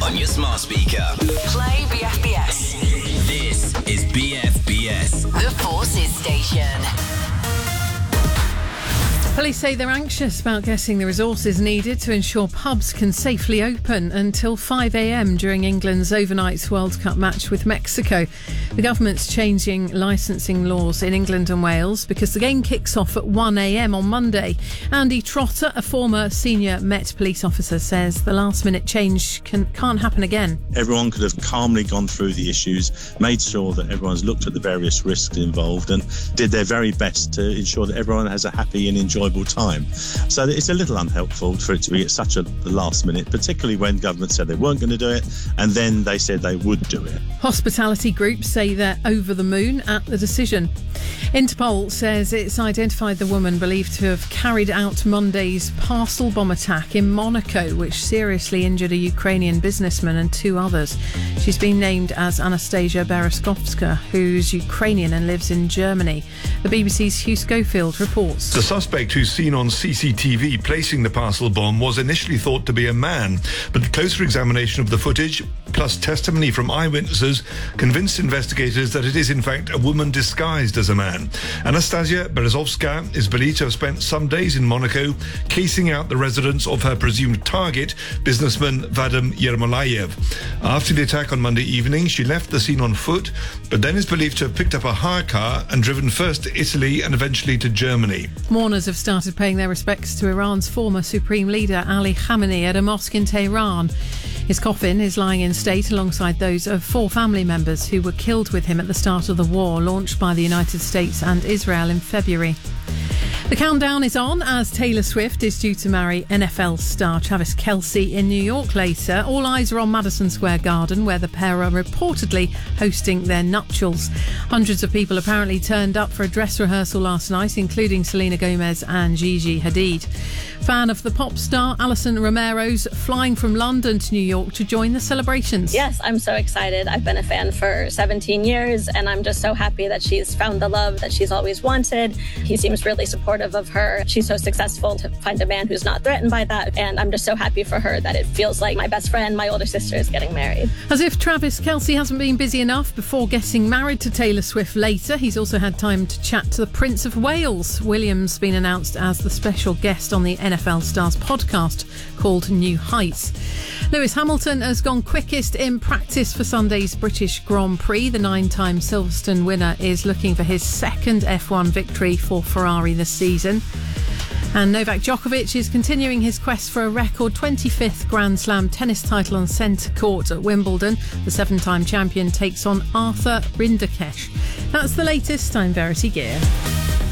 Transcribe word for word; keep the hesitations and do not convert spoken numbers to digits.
on your smart speaker. Play B F B S. This is B F B S. The Forces Station. Police say they're anxious about getting the resources needed to ensure pubs can safely open until five a.m. during England's overnight World Cup match with Mexico. The government's changing licensing laws in England and Wales because the game kicks off at one a.m. on Monday. Andy Trotter, a former senior Met police officer, says the last-minute change can, can't happen again. Everyone could have calmly gone through the issues, made sure that everyone's looked at the various risks involved and did their very best to ensure that everyone has a happy and enjoyable time. So it's a little unhelpful for it to be at such a last minute, particularly when government said they weren't going to do it and then they said they would do it. Hospitality groups say they're over the moon at the decision. Interpol says it's identified the woman believed to have carried out Monday's parcel bomb attack in Monaco, which seriously injured a Ukrainian businessman and two others. She's been named as Anastasia Berezkovska, who's Ukrainian and lives in Germany. The B B C's Hugh Schofield reports. The suspect, who's seen on C C T V placing the parcel bomb, was initially thought to be a man, but closer examination of the footage, plus testimony from eyewitnesses, convinced investigators that it is in fact a woman disguised as a man. Anastasia Berezovska is believed to have spent some days in Monaco casing out the residence of her presumed target, businessman Vadim Yermolayev. After the attack on Monday evening, she left the scene on foot, but then is believed to have picked up a hire car and driven first to Italy and eventually to Germany. Mourners have started paying their respects to Iran's former supreme leader Ali Khamenei at a mosque in Tehran. His coffin is lying in state alongside those of four family members who were killed with him at the start of the war launched by the United States and Israel in February. The countdown is on as Taylor Swift is due to marry N F L star Travis Kelce in New York later. All eyes are on Madison Square Garden, where the pair are reportedly hosting their nuptials. Hundreds of people apparently turned up for a dress rehearsal last night, including Selena Gomez and Gigi Hadid. Fan of the pop star, Alison Romero's flying from London to New York to join the celebrations. Yes, I'm so excited. I've been a fan for seventeen years, and I'm just so happy that she's found the love that she's always wanted. He seems really supportive of her. She's so successful to find a man who's not threatened by that, and I'm just so happy for her that it feels like my best friend, my older sister, is getting married. As if Travis Kelce hasn't been busy enough before getting married to Taylor Swift later, he's also had time to chat to the Prince of Wales. William's been announced as the special guest on the N F L Stars podcast called New Heights. Lewis Hamilton has gone quickest in practice for Sunday's British Grand Prix. The nine-time Silverstone winner is looking for his second F one victory for Ferrari this season. And Novak Djokovic is continuing his quest for a record twenty-fifth Grand Slam tennis title on centre court at Wimbledon. The seven-time champion takes on Arthur Rinderknecht. That's the latest. I'm Verity Gear.